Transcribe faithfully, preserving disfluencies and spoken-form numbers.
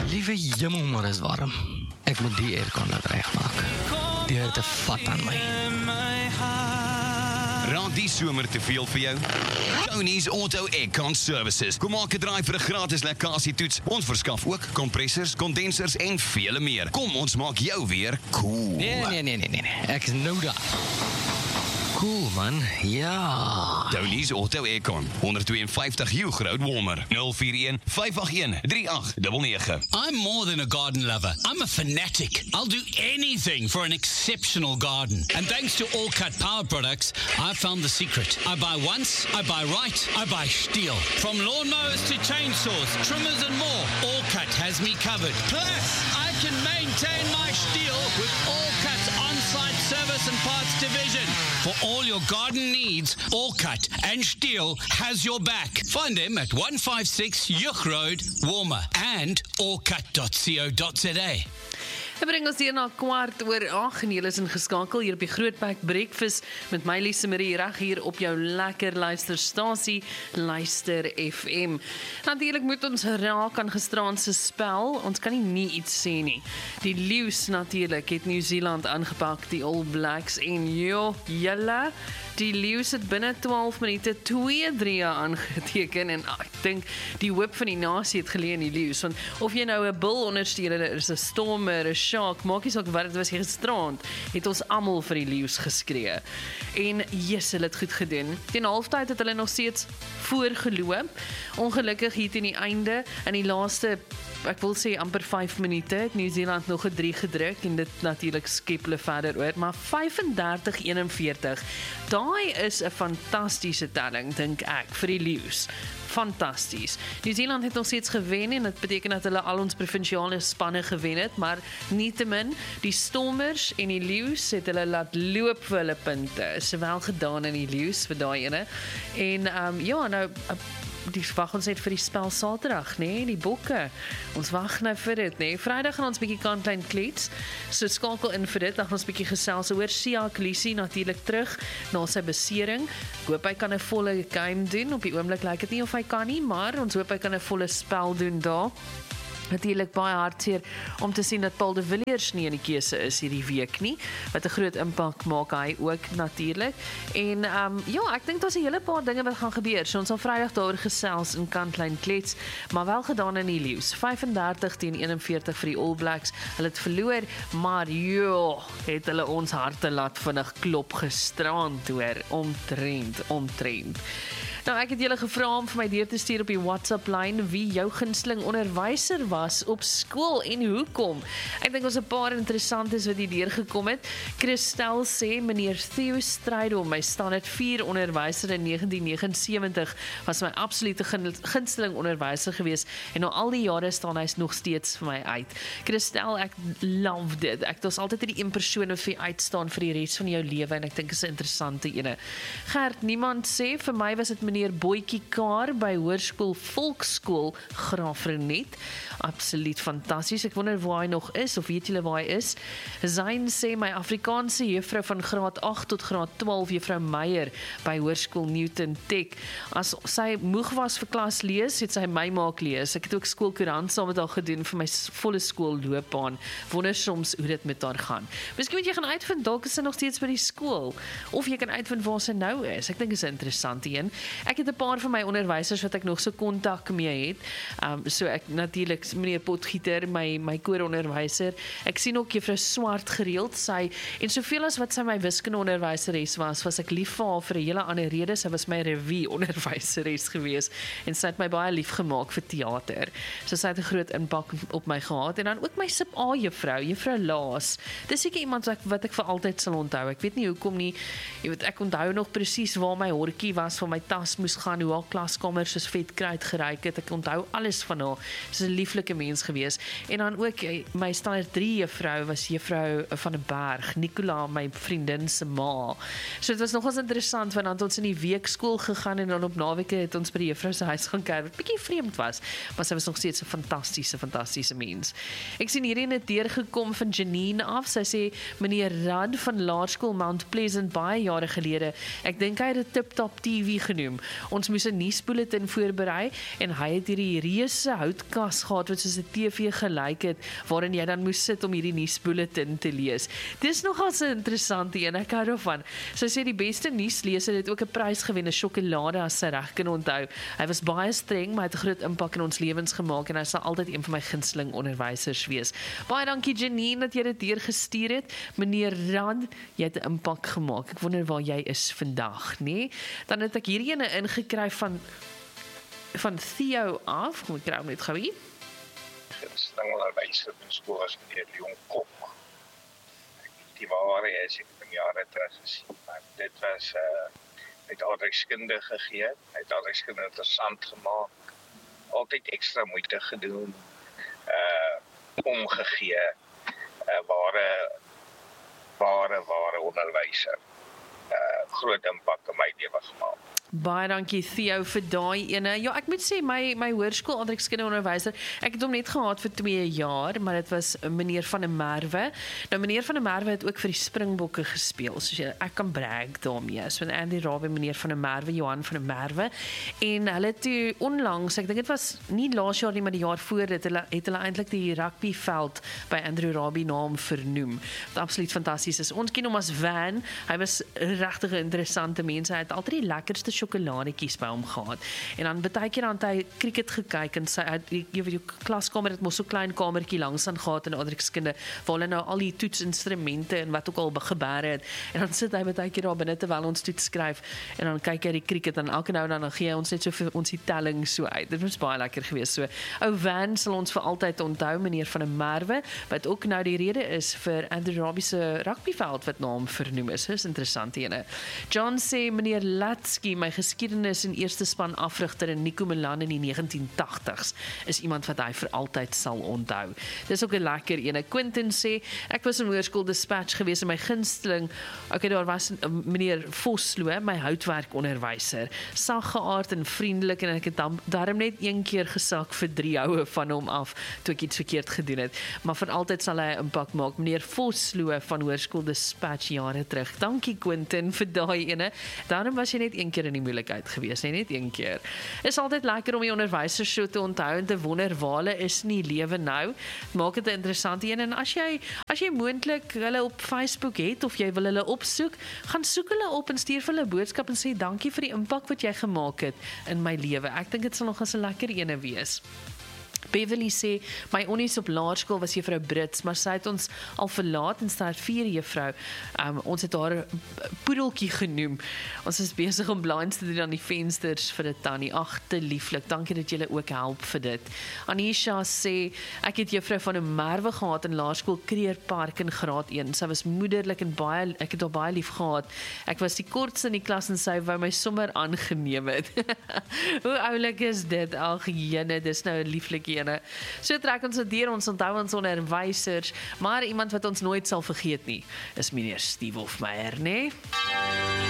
Liewe hemel, maar is warm. Ek moet die aircon laat regmaak. Die hitte vat aan my. Raak die somer te veel vir jou? Tony's Auto Aircon Services. Kom maak 'n draai vir 'n gratis lekkasietoets. Ons verskaf ook kompressors, kondensers en vele meer. Kom, ons maak jou weer cool. Nee, nee, nee, nee, nee. Ek is nou daar. Cool, man. Ja. Tony's Auto Aircon, one fifty-two Hugh Road, Walmer. zero four one, five eight one, three eight nine nine. I'm more than a garden lover. I'm a fanatic. I'll do anything for an exceptional garden. And thanks to All Cut Power Products, I found the secret. I buy once, I buy right, I buy steel. From lawnmowers to chainsaws, trimmers and more, All Cut has me covered. Plus, I can maintain my steel with All Cut's on-site service and parts division. For all your garden needs, All Cut and Steel has your back. Find them at one fifty-six Hugh Road, Walmer, and all cut dot co dot za. Dit bring ons hier na kwart oor agt en julle is ingeskakel hier op die Grootbek Breakfast met my Lise Marie reg hier op jou lekker luisterstasie Luister F M. Natuurlik moet ons raak aan gisteraand se spel. Ons kan nie nie iets sê nie. Die Lions natuurlik het Nieu-Seeland aangepak, die All Blacks en jo, julle die Lions het binne twaalf minute twee drie aangeteken en ek dink die hoop van die nasie het geleë in die Lions, want of jy nou 'n bil ondersteuner is, 'n stormer, 'n shark, maak nie saak wat dit was gisterand, het ons almal vir die Lions geskree. En yes, hulle het goed gedoen. Teen halftyd het hulle nog steeds voorgeloop. Ongelukkig hier teen die einde in die laaste ek wil sê amper vyf minute het Nieu-Seeland nog 'n drie gedruk en dit natuurlik skep hulle verder oor, maar vyfendertig eenenveertig, daai is 'n fantastiese telling dink ek vir die Lions. Fantasties. Nieu-Seeland het nog steeds gewen en dit beteken dat hulle al ons provinsiale spanne gewen het, maar nietemin die Stormers en die Lions het hulle laat loop vir hulle punte. Is wel gedaan in die Lions vir daai ene. En um, ja, nou die wag ons net vir die spel Saterdag, nê, nee, die bokke. Ons wag nou vir dit, nê. Nee. Vrydag gaan ons bietjie kantlyn klets. So skakel in vir dit, dan gaan ons bietjie gesels oor Siya Kolisi natuurlik terug na sy besering. Ek hoop hy kan 'n volle game doen. Op die oomblik lyk dit nie of hy kan nie, maar ons hoop hy kan 'n volle spel doen daar. Natuurlik baie hartseer om te sien dat Paul de Villiers nie in die keuse is hierdie week nie, wat 'n groot impak maak hy ook natuurlik. En um, ja, ek dink daar's 'n hele paar dinge wat gaan gebeur. So ons sal Vrydag daaroor gesels in kantlyn klets, maar wel gedaan in die Lions. vyfendertig teen eenenveertig vir die All Blacks. Hulle het verloor, maar jo, het hulle ons harte laat vinnig klop gisterand hoor, omtrent, omtrent. Nou, ek het julle gevra om vir my deur te stuur op die WhatsApp-lyn wie jou gunsteling onderwyser was op skool en hoekom. Ek dink ons 'n paar interessantes wat hier deurgekom het. Christel sê, meneer Theo Strydom, my standaard vier onderwyser in negentien negenensewentig, was my absolute gunsteling onderwyser gewees en nou al die jare staan hy nog steeds vir my uit. Christel, ek love dit. Ek het altyd die een persoon wat vir uitstaan vir die res van jou lewe en ek dink is 'n interessante ene. Gert, niemand sê, vir my was dit meneer Boetjie Kaar by Hoërskool Volksskool Graafrenet. Absoluut fantasties. Ek wonder waar hy nog is, of weet julle waar hy is? Zayn sê, my Afrikaanse juffrou van graad agt tot graad twaalf, juffrou Meyer by Hoërskool Newton Tech. As sy moeg was vir klas lees, het sy my maak lees. Ek het ook skoolkoerant saam met haar gedoen vir my volle skoolloopbaan. Wonder soms hoe dit met haar gaan. Miskien moet jy gaan uitvind, dalk is sy nog steeds by die skool, of jy kan uitvind waar sy nou is. Ek dink is 'n interessante een. Ek het 'n paar van my onderwysers wat ek nog so kontak mee het. Um, so ek natuurlik meneer Potgieter, my my kooronderwyser. Ek sien ook juffrou Swart gereeld. Sy en soveel as wat sy my wiskundeonderwyseres was, was ek lief vir haar vir 'n hele ander rede. Sy was my revue onderwyseres gewees en sy het my baie lief gemaak vir teater. So sy het 'n groot impak op my gehad en dan ook my sub A juffrou, juffrou Laas. Dis seker iemand wat ek, wat ek vir altyd sal onthou. Ek weet nie hoekom nie. Jy weet, ek onthou nog presies waar my hortjie was van my tas moes gaan, hoe haar klaskamer soos vetkruid geruik het. Ek onthou alles van haar. Sy is 'n lieflike mens gewees. En dan ook my standaard drie juffrou was juffrou van der Berg, Nicola, my vriendin se ma. So dit was nogals interessant want dan het ons in die week skool gegaan en dan op naweke het ons by die juffrou se huis gaan kuier, wat bietjie vreemd was, maar sy was nog steeds 'n fantastiese fantastiese mens. Ek sien hierdie net deurgekom van Janine af. Sy sê meneer Rad van Laerskool Mount Pleasant baie jare gelede. Ek dink hy het dit Tip Top T V genoem. Ons moes 'n nuusbulletin voorberei en hy het hierdie reuse houtkas gehad wat soos 'n T V gelyk het, waarin jy dan moes sit om hierdie nuusbulletin te lees. Dis nogal so interessant en ek hou daarvan. So sê die beste nuusleser het ook 'n prys gewen, 'n sjokolade as sy reg kan onthou. Hy was baie streng, maar hy het 'n groot impak in ons lewens gemaak en hy sal altyd een van my gunsteling onderwysers wees. Baie dankie Janine dat jy dit deurgestuur het. Meneer Rand, jy het 'n impak gemaak. Ek wonder waar jy is vandag, nee? Dan het ek hierdie ene ingekry van van Theo af. Kom ek kry hom net gou hier. Gunsteling onderwyser in skool as meneer Leon Kok. Die ware is ek in jare terug gesien, maar dit was uh, uit aardrykskunde gegee, uit aardrykskunde interessant gemaak, altyd extra moeite gedoen, uh, omgegee, uh, ware, ware, ware onderwyser, uh, groot impak in my lewe gemaak. Baie dankie Theo vir daai ene. Ja, ek moet sê my my hoërskool aardrykskunde onderwyser, ek het hom net gehad vir twee jaar, maar dit was meneer van der Merwe. Nou meneer van der Merwe het ook vir die Springbokke gespeel. So ek kan brag daarmee. So Andy Rabie, meneer van der Merwe, Johan van der Merwe en hulle toe onlangs, ek dink dit was nie laas jaar nie, maar die jaar voor dit, hulle het hulle eintlik die rugbyveld by Andrew Rabie naam vernoem. Wat absoluut fantasties is. Ons ken hom as Van. Hy was regtig 'n interessante mens. Hy het altyd die lekkerste sjokoladetjies by hom gehad. En dan baie keer dan het hy cricket gekyk en sy jy weet jou klaskamer het mos so klein kamertjie langs aan gehad in aardrykskunde waar hulle nou al die toetsinstrumente en wat ook al gebeure het. En dan sit hy baie keer daar binne terwyl ons toets skryf en dan kyk hy die cricket en elke nou en dan gee hy ons net so vir ons die telling so uit. Dit was baie lekker geweest. So ou Van sal ons vir altyd onthou, meneer van der Merwe, wat ook nou die rede is vir Andrew Rabie se rugbyveld wat na hom vernoem is. Dis interessant ene. John sê meneer Latsky, my geskiedenis en eerste span afrigter in Nico Milan in die negentien tagtigs is iemand wat hy vir altyd sal onthou. Dis ook 'n lekker ene. Quentin sê, ek was in hoërskool dispatch gewees en my gunsteling, okay, daar was meneer Vosloo, my houtwerkonderwyser. Saggeaard en vriendelik en ek het dan daarom net een keer gesak vir drie houe van hom af toe ek iets verkeerd gedoen het. Maar vir altyd sal hy 'n impak maak. Meneer Vosloo van hoërskool dispatch jare terug. Dankie Quentin vir daai ene. Daarom was jy net een keer in die moeilikheid gewees, nee, net een keer. Is altyd lekker om die onderwysers so te onthou en te wonder waar hulle is in die lewe nou. Maak dit 'n interessante een en as jy as jy moontlik hulle op Facebook het of jy wil hulle opsoek, gaan soek hulle op en stuur vir hulle 'n boodskap en sê dankie vir die impak wat jy gemaak het in my lewe. Ek dink dit sal nog 'n lekker ene wees. Beverly sê, my onnies op laerskool was juffrou Brits, maar sy het ons al verlaat en sy het vier juffrou. Um, ons het haar poedeltjie genoem. Ons is besig om blinds te doen aan die vensters vir 'n tannie. Ag, te lieflik. Dankie dat julle ook help vir dit. Anisha sê, ek het juffrou van 'n Merwe gehad in laerskool Kreerpark in graad een. Sy was moederlik en baie, ek het haar baie lief gehad. Ek was die kortste in die klas en sy wou my sommer aangeneem het. Hoe oulik is dit? Ag, jene, dis nou 'n lieflike ene. So trek ons dit deur, ons onthou ons onderwysers, maar iemand wat ons nooit sal vergeet nie, is meneer Steve Hofmeyer, né?